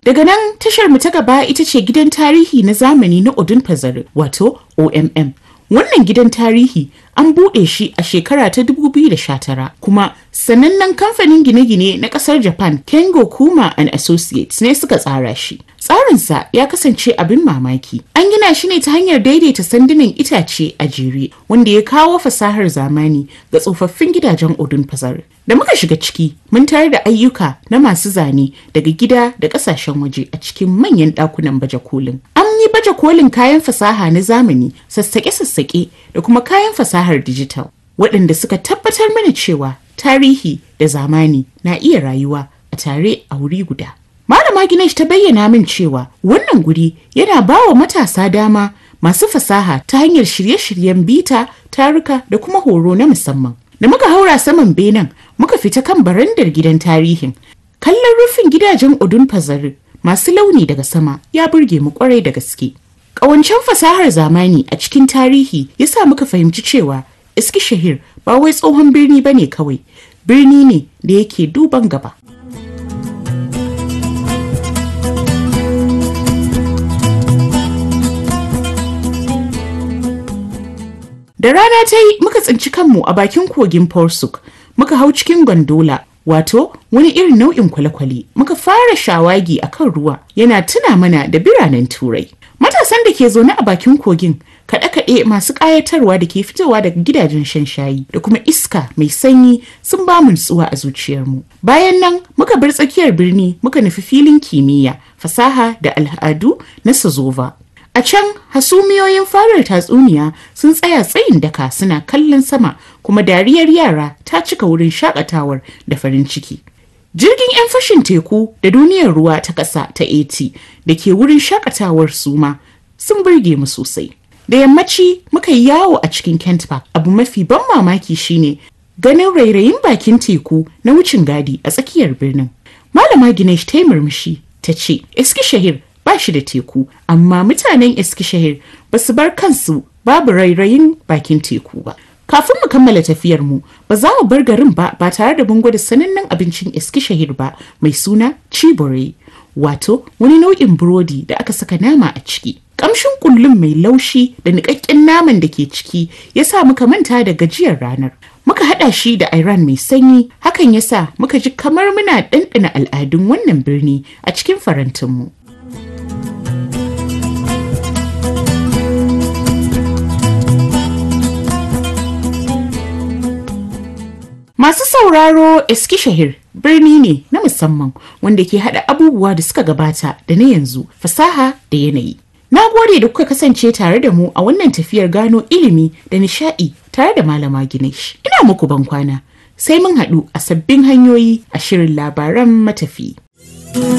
Daga nan tashar mu ta gaba ita ce gidan tarihi na zamani na Odunfazare wato OMM. Wannan gidan tarihi an buɗe shi a shekara ta 2019 kuma sanannen kamfanin gine-gine na ƙasar Japan Kengo Kuma and Associates ne suka tsara shi. Tsarinsa ya kasance abin mamaki. An gina shi ne ta hanyar daidaita sandunan itace a jere wanda ya kawo fasahar zamani ga tsofaffin gidajen Odunfazare. Da muka shiga ciki, mun tare da ayyuka na masu zane daga gida da ƙasashen waje a cikin manyan ɗakunan baje kolin. An yi baje kolin kayan fasaha na zamani, sassaƙe-sassaƙe da kuma kayan fasahar dijital, waɗanda suka tabbatar mana cewa tarihi da zamani na iya rayuwa a tare a wuri guda. Malama Ginesh ta bayyana min cewa wannan guri yana ba wa matasa dama masu fasaha ta hanyar shirye-shiryen bita, taruka da kuma horo na musamman. Da muka haura saman benen, muka fita kan barandar gidan tarihin. Kallon rufin gidajen Odunfazare masu launi daga sama ya burge mu kwarai da gaske. Ƙawancen fasahar zamani a cikin tarihi ya sa muka fahimci cewa Eskishehir ba wai tsohon birni ba ne kawai, birni ne da yake duban gaba. Da rana ta yi muka tsinci kanmu a bakin kogin Porsuk, muka hau cikin gondola, wato wani irin nau'in kwale-kwale, muka fara shawagi a kan ruwa yana tuna mana da biranen Turai. Matasan da ke zaune a bakin kogin, kaɗe-kaɗe masu ƙayatarwa da ke fitowa daga gidajen shan shayi da kuma iska mai sanyi sun ba mu nutsuwa a zuciyarmu. Bayan nan muka bar tsakiyar birni muka nufi filin kimiyya, fasaha da al'adu na Sazova. A can hasumiyoyin farar tatsuniya sun tsaya tsayin daka suna kallon sama kuma dariyar yara ta cika wurin shakatawar da farin ciki. Jirgin 'yan fashin teku da duniyar ruwa ta ƙasa ta AT da ke wurin shakatawar suma sun burge mu sosai. Da yammaci muka yi yawo a cikin Kent Park. Abu mafi ban mamaki shine ganin rairayin bakin teku na wucin gadi a tsakiyar birnin. Malama Ginesh ta yi murmushi ta ce, Eskishehir ba shi da teku, amma mutanen Eskishehir ba su bar kansu babu rairayin bakin teku ba. Kafin mu kammala tafiyar mu, ba za mu bar garin ba tare da mun gwada sanannen abincin Eskishehir ba mai suna Chibore, wato wani nau'in burodi da aka saka nama a ciki. Kamshin kullum mai laushi da niƙaƙƙen naman da ke ciki ya sa muka manta da gajiyar ranar. Muka haɗa shi da Iran mai sanyi, hakan ya sa muka ji kamar muna ɗanɗana al'adun wannan birni a cikin farantinmu. Masu sauraro, Eskishehir birni ne na musamman wanda ke haɗa abubuwa da suka gabata da na yanzu, fasaha da yanayi. Na gode da kuka kasance tare da mu a wannan tafiyar gano ilimi da nishaɗi tare da Malama Ginesh. Ina muku bankwana, sai mun haɗu a sabbin hanyoyi a shirin labaran matafi.